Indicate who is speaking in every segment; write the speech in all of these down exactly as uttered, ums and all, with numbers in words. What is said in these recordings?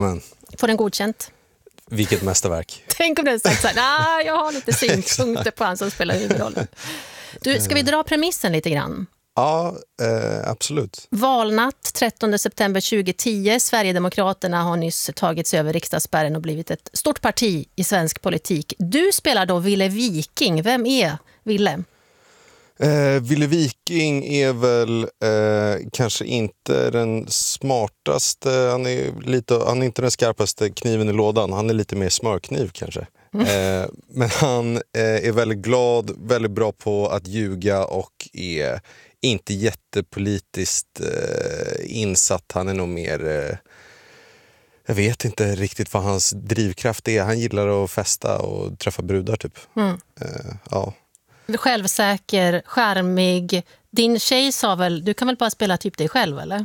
Speaker 1: Men
Speaker 2: Får den godkänt?
Speaker 1: vilket mästerverk.
Speaker 2: Tänk om det är sagt så här, nej, jag har lite synpunkter på han som spelar huvudrollen. Du, ska vi dra premissen lite grann?
Speaker 1: Ja, eh, absolut.
Speaker 2: Valnatt trettonde september tjugohundratio. Sverigedemokraterna har nyss tagit sig över riksdagsspärren och blivit ett stort parti i svensk politik. Du spelar då Ville Viking. Vem är Ville?
Speaker 1: Eh, Ville Viking är väl eh, kanske inte den smartaste, han är, lite, han är inte den skarpaste kniven i lådan, han är lite mer smörkniv kanske. Mm. Eh, men han eh, är väldigt glad, väldigt bra på att ljuga och är inte jättepolitiskt eh, insatt. Han är nog mer, eh, jag vet inte riktigt vad hans drivkraft är. Han gillar att festa och träffa brudar typ. Mm. Eh, ja.
Speaker 2: Självsäker, charmig. Din tjej sa väl, du kan väl bara spela typ dig själv, eller?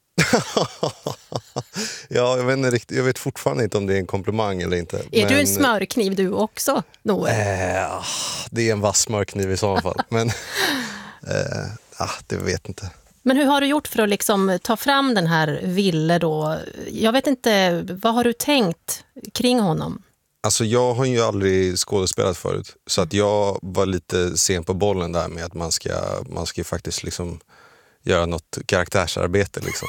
Speaker 1: Ja, jag vet, inte riktigt, jag vet fortfarande inte om det är en komplimang eller inte.
Speaker 2: Är
Speaker 1: men...
Speaker 2: du en smörkniv du också, Noel?
Speaker 1: Eh, det är en vass smörkniv i så fall. Men eh, ah, det vet inte.
Speaker 2: Men hur har du gjort för att liksom ta fram den här Ville då? Jag vet inte, vad har du tänkt kring honom?
Speaker 1: Alltså jag har ju aldrig skådespelat förut. Så att jag var lite sen på bollen där med att man ska, man ska faktiskt liksom göra något karaktärsarbete liksom.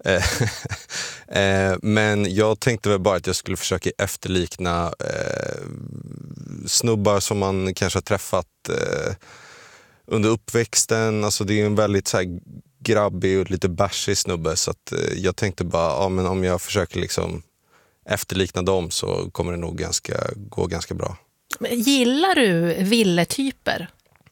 Speaker 1: eh, men jag tänkte väl bara att jag skulle försöka efterlikna eh, snubbar som man kanske har träffat eh, under uppväxten. Alltså det är en väldigt så här grabbig och lite bärsig snubbe, så att eh, jag tänkte bara, ja men om jag försöker liksom efterlikna dem så kommer det nog ganska, gå ganska bra.
Speaker 2: Gillar du Ville-typer?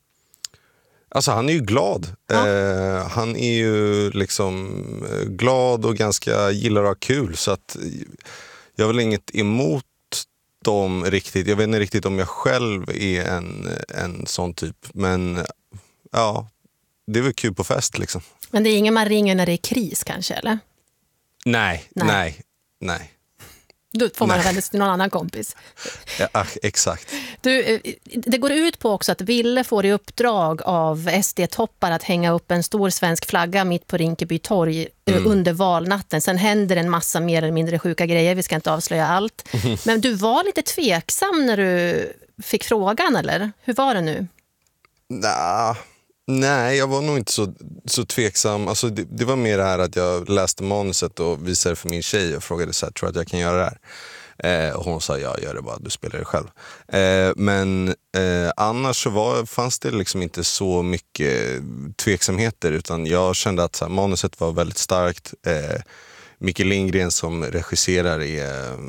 Speaker 1: Alltså han är ju glad. Ja. Eh, han är ju liksom glad och ganska gillar att ha kul, så att jag har väl inget emot dem riktigt. Jag vet inte riktigt om jag själv är en, en sån typ, men ja, det är väl kul på fest liksom.
Speaker 2: Men det är ingen man ringer när det är kris kanske, eller?
Speaker 1: Nej, nej, nej. nej.
Speaker 2: Då får man vända sig till någon annan kompis.
Speaker 1: Ja, exakt.
Speaker 2: Du, det går ut på också att Ville får i uppdrag av S D-toppar att hänga upp en stor svensk flagga mitt på Rinkeby torg mm. under valnatten. Sen händer en massa mer eller mindre sjuka grejer, vi ska inte avslöja allt. Mm. Men du var lite tveksam när du fick frågan, eller? Hur var det nu?
Speaker 1: Nah. Nej, jag var nog inte så, så tveksam. Alltså det, det var mer det här att jag läste manuset och visade för min tjej och frågade så här, tror att jag kan göra det här? Eh, och hon sa, ja, gör det bara, du spelar det själv. Eh, men eh, annars så var, fanns det liksom inte så mycket tveksamheter, utan jag kände att så här, manuset var väldigt starkt. Eh, Micke Lindgren som regisserar är eh,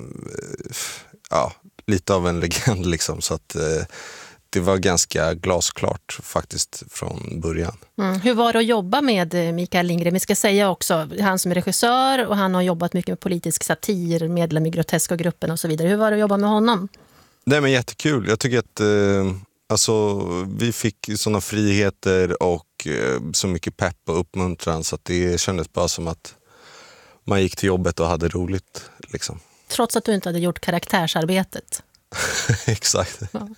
Speaker 1: ja, lite av en legend liksom, så att eh, det var ganska glasklart faktiskt från början.
Speaker 2: Mm. Hur var det att jobba med Mikael Lindgren? Vi ska säga också, han som är regissör och han har jobbat mycket med politisk satir, medlem i Groteska-gruppen och så vidare. Hur var det att jobba med honom?
Speaker 1: Nej, men jättekul. Jag tycker att eh, alltså, vi fick sådana friheter och eh, så mycket pepp och uppmuntran, så att det kändes bara som att man gick till jobbet och hade roligt. Liksom.
Speaker 2: Trots att du inte hade gjort karaktärsarbetet?
Speaker 1: Exakt. Ja.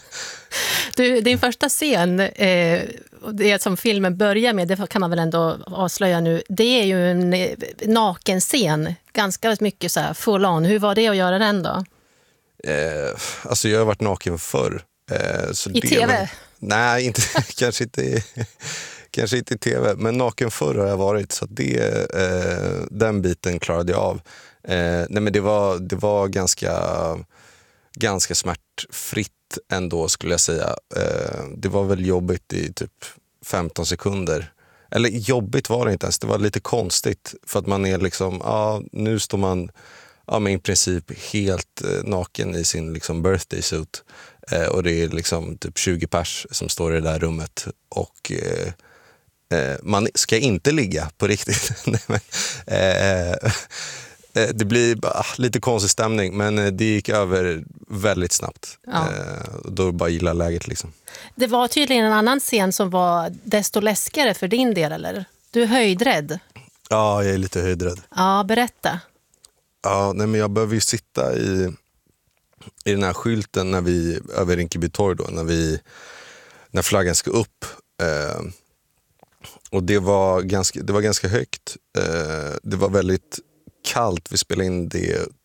Speaker 2: Du, din första scen, eh, det som filmen börjar med, det kan man väl ändå avslöja nu, det är ju en eh, nakenscen, ganska mycket så här full on. Hur var det att göra den då?
Speaker 1: Eh, alltså jag har varit naken förr. Eh, så
Speaker 2: I
Speaker 1: det
Speaker 2: tv?
Speaker 1: Var, nej, inte, kanske, inte, kanske inte i tv, men naken förr har jag varit, så det, eh, den biten klarade jag av. Eh, nej, men det var, det var ganska, ganska smärtfritt ändå, skulle jag säga. Eh, det var väl jobbigt i typ femton sekunder. Eller jobbigt var det inte ens, det var lite konstigt, för att man är liksom, ja, nu står man ja, men i princip helt eh, naken i sin liksom birthday suit. Eh, och det är liksom typ tjugo pers som står i det där rummet, och eh, eh, man ska inte ligga på riktigt. eh, Det blir bara lite konstig stämning, men det gick över väldigt snabbt. Ja. Då bara gillar läget liksom. Det
Speaker 2: var tydligen en annan scen som var desto läskigare för din del, eller? Du är höjdrädd.
Speaker 1: Ja, jag är lite höjdrädd.
Speaker 2: Ja, berätta.
Speaker 1: Ja, nej, men jag behöver ju sitta i, i den här skylten när vi, över Rinkeby torg då, när, vi, när flaggan ska upp. Eh, och det var ganska, det var ganska högt. Eh, det var väldigt kallt. Vi spelade in det